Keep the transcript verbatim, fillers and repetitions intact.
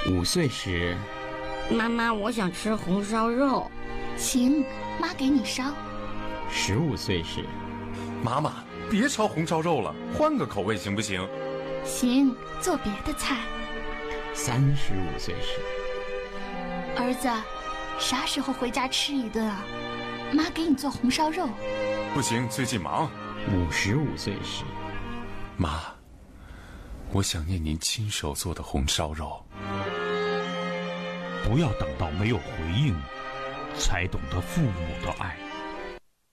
五岁时， 妈妈，我想吃红烧肉。 行，妈给你烧。 十五岁时， 妈妈，别烧红烧肉了，换个口味行不行？ 行，做别的菜。 三十五岁时， 儿子，啥时候回家吃一顿啊？妈给你做红烧肉。 不行，最近忙。 五十五岁时， 妈，我想念您亲手做的红烧肉。 不要等到没有回应，才懂得父母的爱。